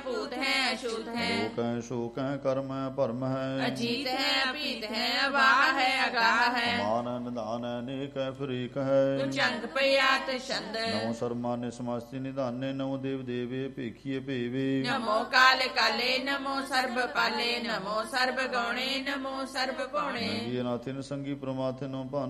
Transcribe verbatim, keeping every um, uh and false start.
ਅਭੂਤ ਹੈ ਅਛੂਤ ਹੈ। ਲੋਕ ਹੈ ਸ਼ੋਕ ਹੈ ਕਰਮ ਹੈ ਭਰਮ ਹੈ। ਅਜੀਤ ਹੈ ਅਭੀਤ ਹੈ ਅਵਾਹ ਹੈ ਅਗਾਹ ਹੈ। ਮਾਨ ਹੈ ਨਿਧਾਨ ਹੈ ਅਨੇਕ ਹੈ ਫਿਰ ਏਕ ਹੈ। ਤੂੰ ਚੰਗ ਪਿਆਤ ਛੰਦ। ਨਮੋ ਸਰਮਾਨੇ ਸਮਾਸਤੀ ਨਿਧਾਨੇ ਨਮੋ ਦੇਵ ਦੇਵੇ ਭੇਖੀਏ ਭੇਵੇ। ਨਮੋ ਕਾਲ ਕਾਲੇ ਨਮੋ ਸਰਬ ਪਾਲੇ ਨਮੋ ਸਰਬ ਗਉਣੇ ਨਮੋ ਸਰਬ ਭਉਣੇ। ਨਾਥਿਨ ਸੰਗੀ ਪ੍ਰਮਾਥੇ ਨੋ ਭਾਨ